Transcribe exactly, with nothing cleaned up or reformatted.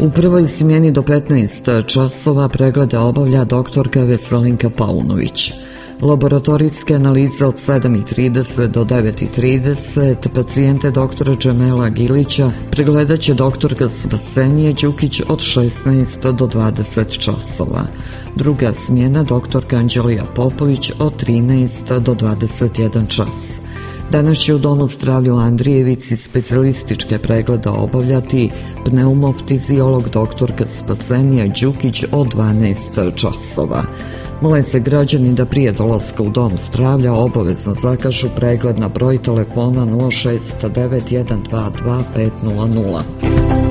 U prvoj smjeni do petnaest časova preglede obavlja doktorka Veselinka Paunović. Laboratorijske analize od sedam i trideset do devet i trideset, pacijente doktora Džemela Gilića pregledat će doktorka Spasenije Đukić od šesnaest do dvadeset časova. Druga smjena doktorka Anđelija Popović od trinaest do dvadeset jedan čas. Danas će u Domu zdravlja u Andrijevici specijalističke preglede obavljati pneumoftiziolog doktorka Spasenija Đukić od dvanaest časova. Mole se građani da prije dolaska u Dom zdravlja obavezno zakažu pregled na broj telefona nula šest devet jedan dva dva pet nula nula.